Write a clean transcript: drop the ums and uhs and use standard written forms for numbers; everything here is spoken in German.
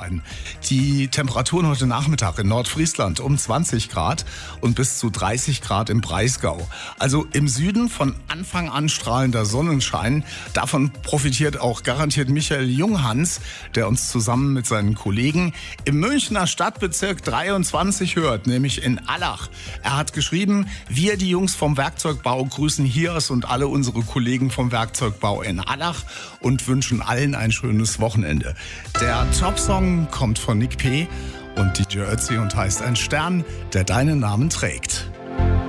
sein. Die Temperaturen heute Nachmittag in Nordfriesland um 20 Grad und bis zu 30 Grad im Breisgau. Also im Süden von Anfang an strahlender Sonnenschein. Davon profitiert auch garantiert Michael Junghans, der uns zusammen mit seinen Kollegen im Münchner Stadtbezirk 23 hört, nämlich in Allach. Er hat geschrieben, wir, die Jungs vom Werkzeugbau, grüßen Hias und alle unsere Kollegen vom Werkzeugbau in Allach und wünschen allen ein schönes Wochenende. Der Top-Song kommt von Nick P. und DJ Ötzi und heißt Ein Stern, der deinen Namen trägt.